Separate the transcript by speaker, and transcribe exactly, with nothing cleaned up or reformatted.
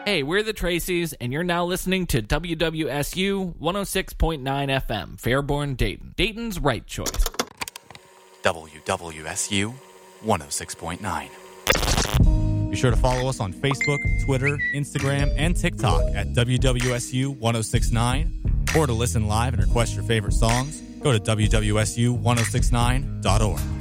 Speaker 1: Hey, we're the Tracys, and you're now listening to W W S U one oh six point nine F M, Fairborn, Dayton. Dayton's right choice.
Speaker 2: W W S U one oh six point nine.
Speaker 3: Be sure to follow us on Facebook, Twitter, Instagram, and TikTok at W W S U one oh six point nine. Or to listen live and request your favorite songs, go to W W S U ten sixty-nine dot org.